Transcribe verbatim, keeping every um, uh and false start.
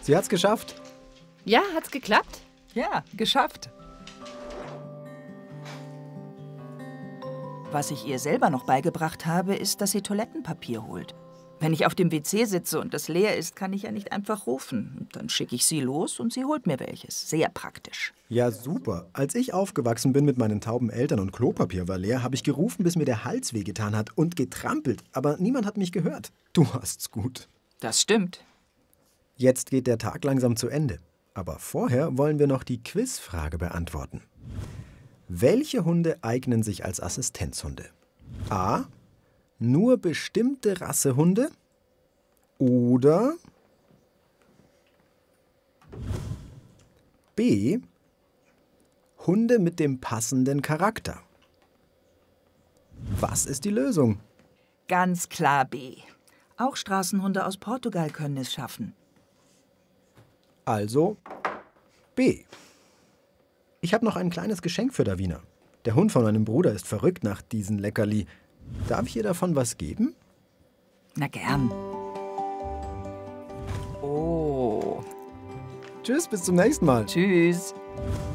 Sie hat's geschafft. Ja, hat's geklappt? Ja, geschafft. Was ich ihr selber noch beigebracht habe, ist, dass sie Toilettenpapier holt. Wenn ich auf dem W C sitze und das leer ist, kann ich ja nicht einfach rufen. Dann schicke ich sie los und sie holt mir welches. Sehr praktisch. Ja, super. Als ich aufgewachsen bin mit meinen tauben Eltern und Klopapier war leer, habe ich gerufen, bis mir der Hals wehgetan hat und getrampelt. Aber niemand hat mich gehört. Du hast's gut. Das stimmt. Jetzt geht der Tag langsam zu Ende. Aber vorher wollen wir noch die Quizfrage beantworten. Welche Hunde eignen sich als Assistenzhunde? A. Nur bestimmte Rassehunde oder B. Hunde mit dem passenden Charakter. Was ist die Lösung? Ganz klar B. Auch Straßenhunde aus Portugal können es schaffen. Also B. Ich habe noch ein kleines Geschenk für Davina. Der Hund von meinem Bruder ist verrückt nach diesen Leckerli. Darf ich ihr davon was geben? Na gern. Oh. Tschüss, bis zum nächsten Mal. Tschüss.